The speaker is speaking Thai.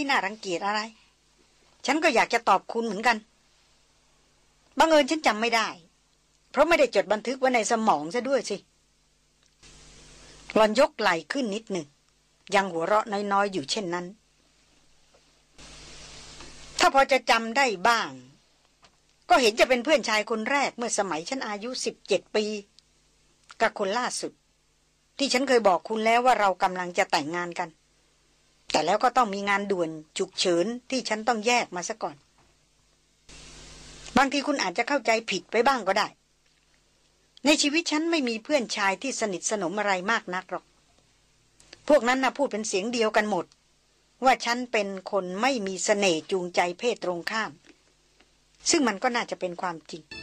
ที่น่ารังเกียจอะไรฉันก็อยากจะตอบคุณเหมือนกันบังเอิญฉันจำไม่ได้เพราะไม่ได้จดบันทึกไว้ในสมองซะด้วยสิหล่อนยกไหล่ขึ้นนิดหนึ่งยังหัวเราะน้อยๆอยู่เช่นนั้นถ้าพอจะจำได้บ้างก็เห็นจะเป็นเพื่อนชายคนแรกเมื่อสมัยฉันอายุ17 ปีกับคนล่าสุดที่ฉันเคยบอกคุณแล้วว่าเรากำลังจะแต่งงานกันแต่แล้วก็ต้องมีงานด่วนฉุกเฉินที่ฉันต้องแยกมาซะก่อนบางทีคุณอาจจะเข้าใจผิดไปบ้างก็ได้ในชีวิตฉันไม่มีเพื่อนชายที่สนิทสนมอะไรมากนักหรอกพวกนั้นพูดเป็นเสียงเดียวกันหมดว่าฉันเป็นคนไม่มีเสน่ห์จูงใจเพศตรงข้ามซึ่งมันก็น่าจะเป็นความจริง